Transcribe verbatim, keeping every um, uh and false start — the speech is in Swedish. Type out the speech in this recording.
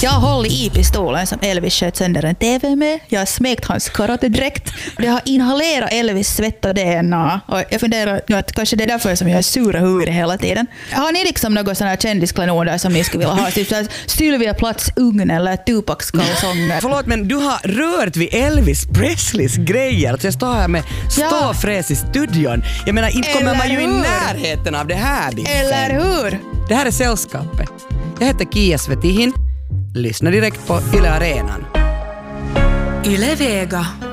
Jag har hållit i pistolen som Elvis sköt sönder en T V med. Jag har smekt hans karatedräkt. Jag har inhalerat Elvis svett och D N A. Och jag funderar nu att kanske det är därför som jag är sura huvud hela tiden. Har ni liksom något sån här kändisklenoder som ni skulle vilja ha? Typ såhär Sylvia Platts ugn eller Tupacs kalsonger. Förlåt, men du har rört vid Elvis Presleys grejer. Alltså jag står här med ståfräs i studion. Jag menar, inte kommer man ju i närheten av det här. Eller hur? Det här är Sällskapet. Jag heter Kia Svetihin. Lyssna direkt på Yle Arenan. Yle Vega.